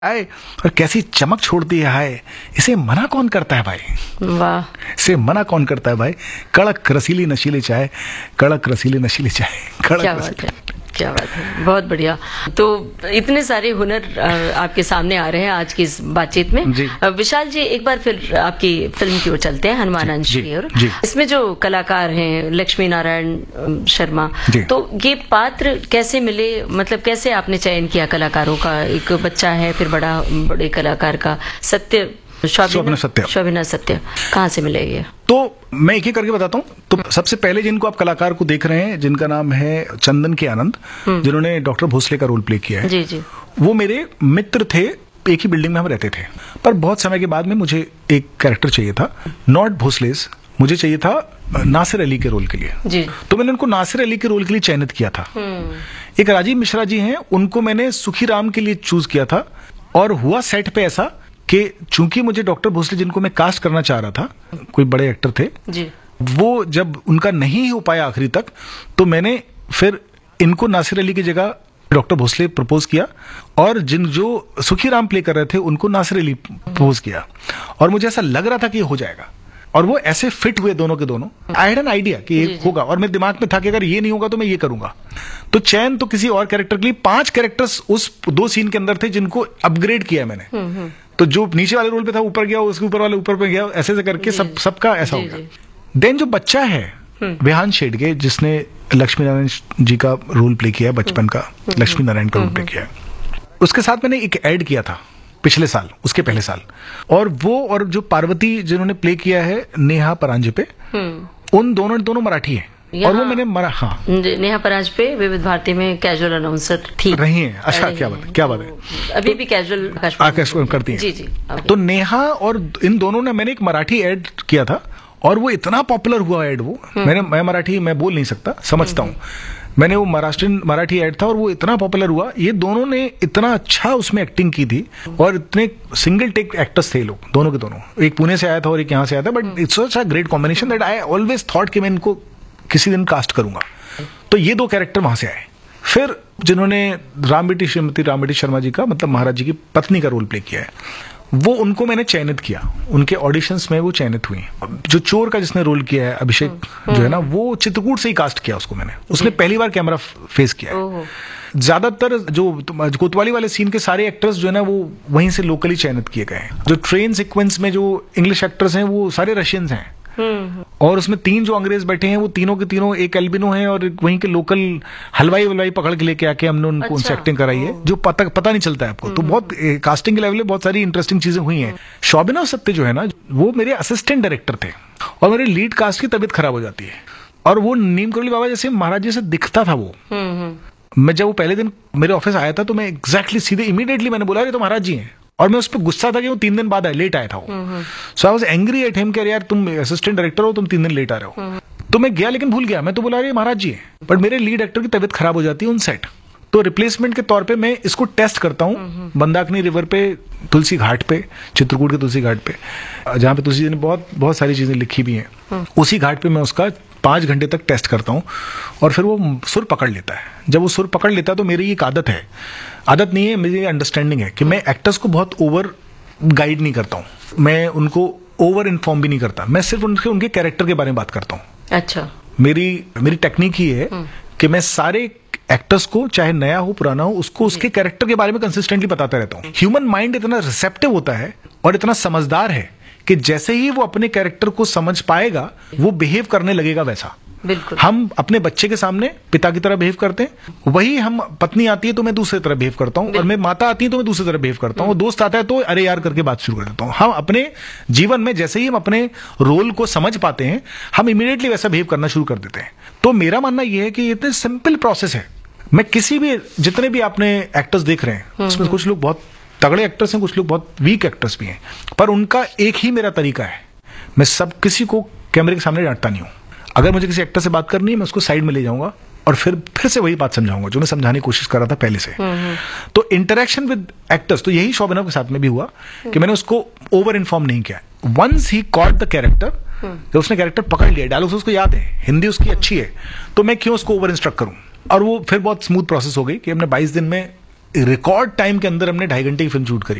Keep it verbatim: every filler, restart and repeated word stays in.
आए और कैसी चमक छोड़ती है हाय, इसे मना कौन करता है भाई। वाह, इसे मना कौन करता है भाई। कड़क रसीली नशीली चाय, कड़क रसीली नशीली चाय, कड़क क्या बात है, क्या बात है, बहुत बढ़िया। तो इतने सारे हुनर आपके सामने आ रहे हैं आज की इस बातचीत में। विशाल जी, एक बार फिर आपकी फिल्म की ओर चलते हैं, हनुमान अंश की ओर। इसमें जो कलाकार हैं लक्ष्मी नारायण शर्मा, तो ये पात्र कैसे मिले, मतलब कैसे आपने चयन किया कलाकारों का? एक बच्चा है, फिर बड़ा बड़े कलाकार का, सत्य शोभिना सत्य शोभिना सत्य कहाँ से मिले ये? तो मैं एक ही करके बताता हूँ। तो सबसे पहले जिनको आप कलाकार को देख रहे हैं, जिनका नाम है चंदन के आनंद, जिन्होंने डॉक्टर भोसले का रोल प्ले किया है, जी जी, वो मेरे मित्र थे, एक ही बिल्डिंग में हम रहते थे। पर बहुत समय के बाद में मुझे एक कैरेक्टर चाहिए था, नॉट भोसलेस, मुझे चाहिए था नासिर अली के रोल के लिए जी। तो मैंने उनको नासिर अली के रोल के लिए चयनित किया था। एक राजीव मिश्रा जी हैं, उनको मैंने सुखी राम के लिए चूज किया था। और हुआ सेट पे ऐसा कि चूंकि मुझे डॉक्टर भोसले, जिनको मैं कास्ट करना चाह रहा था, कोई बड़े एक्टर थे जी, वो जब उनका नहीं हो पाया आखिरी तक, तो मैंने फिर इनको नासिर अली की जगह डॉक्टर भोसले प्रपोज किया, और जिन जो सुखी राम प्ले कर रहे थे उनको नासिर अली प्रपोज किया। और मुझे ऐसा लग रहा था कि ये हो जाएगा, और वो ऐसे फिट हुए दोनों के दोनों। आई हैड एन आइडिया कि ये होगा, और मेरे दिमाग में था कि अगर ये नहीं होगा तो मैं ये करूंगा। तो चयन तो किसी और कैरेक्टर के लिए, पांच कैरेक्टर्स उस दो सीन के अंदर थे जिनको अपग्रेड किया मैंने। तो जो नीचे वाले रोल पे था ऊपर गया, उसके ऊपर वाले ऊपर पे गया, ऐसे ऐसे करके सब सबका ऐसा हो गया। देन जो बच्चा है विहान शेडगे, जिसने लक्ष्मी नारायण जी का रोल प्ले किया है, बचपन का लक्ष्मी नारायण का रोल प्ले किया है, उसके साथ मैंने एक ऐड किया था पिछले साल, उसके पहले साल। और वो और जो पार्वती जिन्होंने प्ले किया है नेहा परांजे पे, उन दोनों दोनों मराठी है। और वो मैंने मरा हाँ नेहा परांजे पे विविध भारती में कैजुअल अनाउंसर थी, रही है। अच्छा, क्या बात है, क्या बात है, अभी भी कैजुअल आकाश करती है जी जी। तो नेहा और इन दोनों ने, मैंने एक मराठी ऐड किया था, और वो इतना पॉपुलर हुआ ऐड। वो मैंने मैं मराठी मैं बोल नहीं सकता, समझता हूँ। मैंने वो महाराष्ट्रीयन मराठी ऐड था, और वो इतना पॉपुलर हुआ। ये दोनों ने इतना अच्छा उसमें एक्टिंग की थी, और इतने सिंगल टेक एक्टर्स थे लोग, दोनों के दोनों। एक पुणे से आया था और एक यहाँ से आया था, but it's such a great combination that I always thought कि मैं इनको किसी दिन कास्ट करूंगा। तो ये दो कैरेक्टर वहां से आए। फिर जिन्होंने राम बेटी श्रीमती राम बेटी शर्मा जी का, मतलब महाराज जी की पत्नी का रोल प्ले किया है, वो उनको मैंने चयनित किया। उनके ऑडिशंस में वो चयनित हुई। जो चोर का जिसने रोल किया है, अभिषेक जो है ना, वो चित्रकूट से ही कास्ट किया उसको मैंने। उसने पहली बार कैमरा फेस किया है। ज्यादातर जो कोतवाली वाले सीन के सारे एक्टर्स जो है ना, वो वहीं से लोकली चयनित किए गए हैं। जो ट्रेन सीक्वेंस में जो इंग्लिश एक्टर्स हैं, वो सारे रशियंस हैं। और उसमें तीन जो अंग्रेज बैठे हैं, वो तीनों के तीनों एक एल्बिनो हैं, और वहीं के लोकल हलवाई वलवाई पकड़ के लेके आके हमने उनको उनसे एक्टिंग कराई है, जो पता पता नहीं चलता है आपको। तो बहुत कास्टिंग के लेवल में बहुत सारी इंटरेस्टिंग चीजें हुई हैं। शोभिना सत्य जो है ना, वो मेरे असिस्टेंट डायरेक्टर थे, और मेरे लीड कास्ट की तबीयत खराब हो जाती है, और वो नीम करोली बाबा जैसे महाराज जी से दिखता था वो। मैं जब वो पहले दिन मेरे ऑफिस आया था, तो मैं एग्जैक्टली सीधे इमीडिएटली मैंने बोला, ये तो महाराज जी हैं। और मैं उस पर गुस्सा था कि वो तीन दिन बाद आया, लेट आया था वो। सो I was angry at him कि यार तुम असिस्टेंट डायरेक्टर हो, तुम तीन दिन लेट आ रहे हो। तो मैं गया, लेकिन भूल गया। मैं तो बोला अरे महाराज जी है, बट मेरे लीड एक्टर की तबीयत खराब हो जाती है उन सेट। तो रिप्लेसमेंट के तौर पे मैं इसको टेस्ट करता हूँ मंदाकिनी रिवर पे, तुलसी घाट पे, चित्रकूट के तुलसी घाट पे, जहाँ पे तुलसी जी ने बहुत बहुत सारी चीजें लिखी भी हैं। उसी घाट पे मैं उसका पांच घंटे तक टेस्ट करता हूँ, और फिर वो सुर पकड़ लेता है। जब वो सुर पकड़ लेता है, तो मेरी एक आदत है, आदत नहीं है, मेरी अंडरस्टैंडिंग है कि मैं एक्टर्स को बहुत ओवर गाइड नहीं करता हूँ, मैं उनको ओवर इन्फॉर्म भी नहीं करता। मैं सिर्फ उनके उनके कैरेक्टर के बारे में बात करता हूँ। अच्छा, मेरी मेरी टेक्निक ही है कि मैं सारे एक्टर्स को, चाहे नया हो पुराना हो, उसको उसके कैरेक्टर के बारे में कंसिस्टेंटली बताता रहता हूँ। ह्यूमन माइंड इतना रिसेप्टिव होता है और इतना समझदार है कि जैसे ही वो अपने कैरेक्टर को समझ पाएगा, वो बिहेव करने लगेगा वैसा। बिल्कुल। हम अपने बच्चे के सामने पिता की तरह बिहेव करते हैं, वही हम, पत्नी आती है तो मैं दूसरी तरह बिहेव करता हूँ, और मैं माता आती है तो मैं दूसरी तरह बिहेव करता हूँ, दोस्त आता है तो अरे यार करके बात शुरू कर देता हूँ। हम अपने जीवन में जैसे ही हम अपने रोल को समझ पाते हैं, हम इमीडिएटली वैसा बिहेव करना शुरू कर देते हैं। तो मेरा मानना यह है कि ये इतने सिंपल प्रोसेस है। मैं किसी भी, जितने भी आपने एक्टर्स देख रहे हैं, उसमें कुछ लोग बहुत तगड़े एक्टर्स हैं, कुछ लोग बहुत वीक एक्टर्स भी हैं, पर उनका एक ही मेरा तरीका है, मैं सब किसी को कैमरे के सामने डांटता नहीं हूं। अगर मुझे किसी एक्टर से बात करनी है, मैं उसको साइड में ले जाऊंगा, और फिर फिर से वही बात समझाऊंगा जो मैं समझाने की कोशिश कर रहा था पहले से। तो इंटरेक्शन विद एक्टर्स, तो यही शोभिना के साथ में भी हुआ कि मैंने उसको ओवर इन्फॉर्म नहीं किया। Once he caught the character, जब उसने कैरेक्टर पकड़ लिया, डायलॉग्स उसको याद है, हिंदी उसकी अच्छी है, तो मैं क्यों उसको ओवर इंस्ट्रक्ट करूं। और वो फिर बहुत स्मूथ प्रोसेस हो गई कि हमने बाईस दिन में रिकॉर्ड टाइम के अंदर हमने ढाई घंटे की फिल्म शूट करी।